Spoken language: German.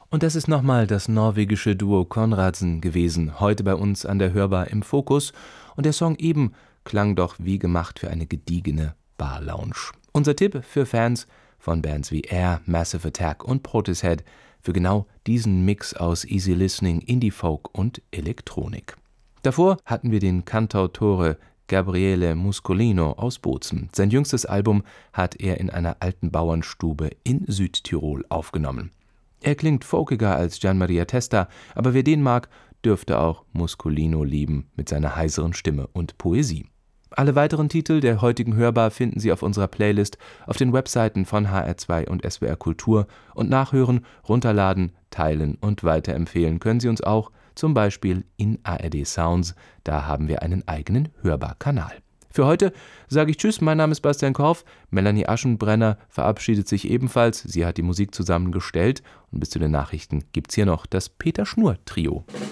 Und das ist nochmal das norwegische Duo Konradsen gewesen, heute bei uns an der Hörbar im Fokus. Und der Song eben klang doch wie gemacht für eine gediegene Bar-Lounge. Unser Tipp für Fans von Bands wie Air, Massive Attack und Portishead für genau diesen Mix aus Easy Listening, Indie-Folk und Elektronik. Davor hatten wir den Cantautore Gabriele Muscolino aus Bozen. Sein jüngstes Album hat er in einer alten Bauernstube in Südtirol aufgenommen. Er klingt folkiger als Gian Maria Testa, aber wer den mag, dürfte auch Muscolino lieben mit seiner heiseren Stimme und Poesie. Alle weiteren Titel der heutigen Hörbar finden Sie auf unserer Playlist auf den Webseiten von HR2 und SWR Kultur und nachhören, runterladen, teilen und weiterempfehlen können Sie uns auch, zum Beispiel in ARD Sounds, da haben wir einen eigenen Hörbar-Kanal. Für heute sage ich Tschüss, mein Name ist Bastian Korff, Melanie Aschenbrenner verabschiedet sich ebenfalls, sie hat die Musik zusammengestellt und bis zu den Nachrichten gibt's hier noch das Peter Schnurr Trio.